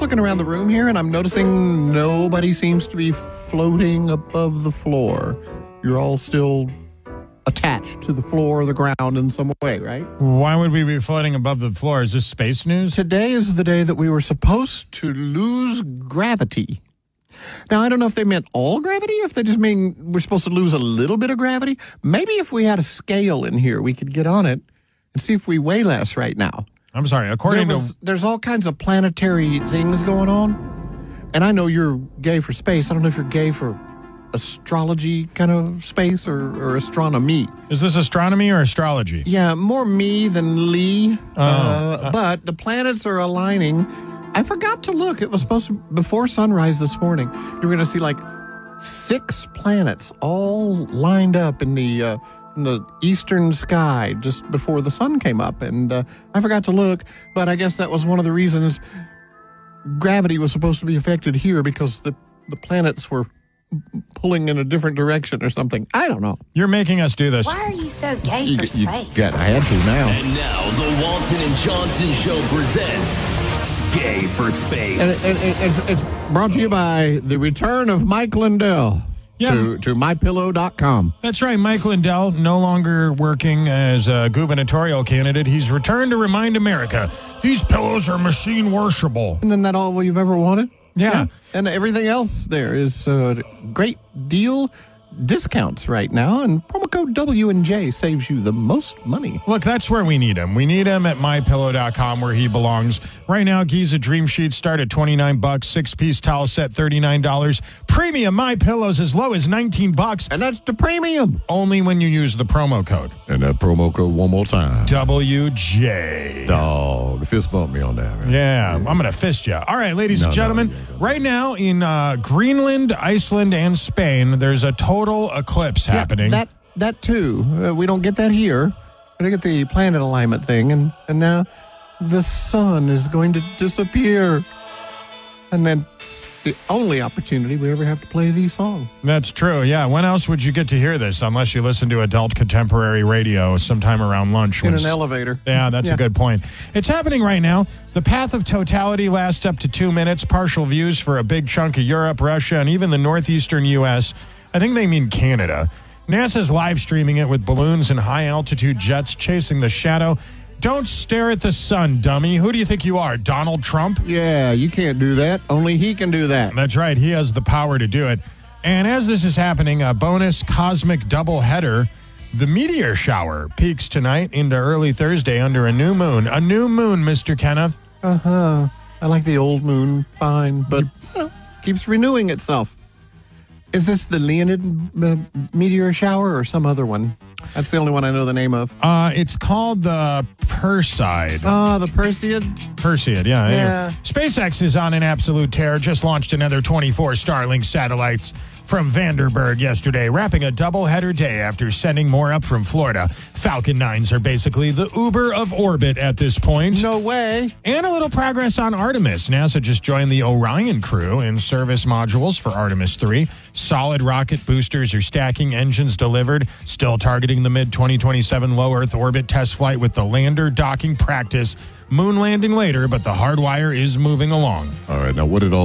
looking around the room here, and I'm noticing nobody seems to be floating above the floor. You're all still attached to the floor or the ground in some way, right? Why would we be floating above the floor? Is this space news? Today is the day that we were supposed to lose gravity. Now, I don't know if they meant all gravity, or if they just mean we're supposed to lose a little bit of gravity. Maybe if we had a scale in here, we could get on it and see if we weigh less right now. I'm sorry. There's all kinds of planetary things going on, and I know you're gay for space. I don't know if you're gay for astrology kind of space or astronomy. Is this astronomy or astrology? Yeah, more me than Lee. But the planets are aligning. I forgot to look. It was supposed to, before sunrise this morning, you were going to see like 6 planets all lined up in the eastern sky just before the sun came up. And I forgot to look, but I guess that was one of the reasons gravity was supposed to be affected here, because the planets were pulling in a different direction or something. I don't know. You're making us do this. Why are you so gay for space? Yeah, I had to now. And now, the Walton and Johnson Show presents Gay for Space. And it's brought to you by the return of Mike Lindell to MyPillow.com. That's right. Mike Lindell, no longer working as a gubernatorial candidate. He's returned to remind America, these pillows are machine washable. And isn't that all you've ever wanted? Yeah. And everything else there is a great deal. Discounts right now, and promo code W&J saves you the most money. Look, that's where we need him. We need him at MyPillow.com, where he belongs. Right now, Giza Dream Sheets start at $29, 6-piece towel set $39. Premium MyPillows as low as $19. And that's the premium. Only when you use the promo code. And that promo code one more time. WJ. Dog, fist bump me on that, man. Yeah, I'm going to fist you. All right, ladies and gentlemen, right now in Greenland, Iceland, and Spain, there's a total eclipse happening. That too. We don't get that here. We don't get the planet alignment thing, and now the sun is going to disappear. And then the only opportunity we ever have to play these songs. That's true, yeah. When else would you get to hear this unless you listen to adult contemporary radio sometime around lunch? In an elevator. Yeah, that's a good point. It's happening right now. The path of totality lasts up to 2 minutes. Partial views for a big chunk of Europe, Russia, and even the northeastern U.S. I think they mean Canada. NASA's live streaming it with balloons and high-altitude jets chasing the shadow. Don't stare at the sun, dummy. Who do you think you are, Donald Trump? Yeah, you can't do that. Only he can do that. That's right. He has the power to do it. And as this is happening, a bonus cosmic doubleheader. The meteor shower peaks tonight into early Thursday under a new moon. A new moon, Mr. Kenneth. I like the old moon fine, but keeps renewing itself. Is this the Leonid meteor shower or some other one? That's the only one I know the name of. It's called the Perseid. The Perseid? Perseid, yeah. SpaceX is on an absolute tear. Just launched another 24 Starlink satellites from Vandenberg yesterday, wrapping a doubleheader day after sending more up from Florida. Falcon 9s are basically the Uber of orbit at this point. No way. And a little progress on Artemis. NASA just joined the Orion crew in service modules for Artemis 3. Solid rocket boosters are stacking, engines delivered. Still targeting the mid-2027 low Earth orbit test flight with the lander docking practice. Moon landing later, but the hardwire is moving along. All right, now what did all